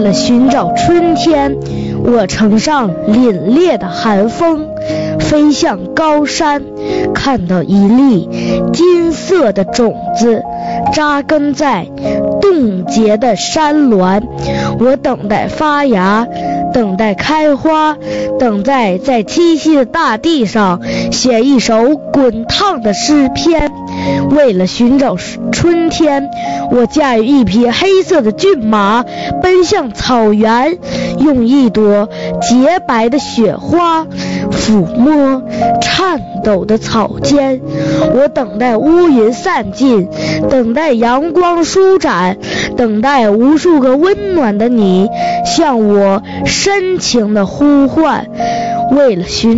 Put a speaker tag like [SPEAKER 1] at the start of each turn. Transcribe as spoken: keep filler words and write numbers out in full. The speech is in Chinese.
[SPEAKER 1] 了寻找春天，我乘上凛冽的寒风，飞向高山，看到一粒金色的种子扎根在冻结的山峦，我等待发芽，等待开花，等待在栖息的大地上写一首滚烫的诗篇。为了寻找春天，我驾驭一匹黑色的骏马，奔向草原，用一朵洁白的雪花抚摸颤抖的草尖。我等待乌云散尽，等待阳光舒展，等待无数个温暖的你向我深情的呼唤。为了寻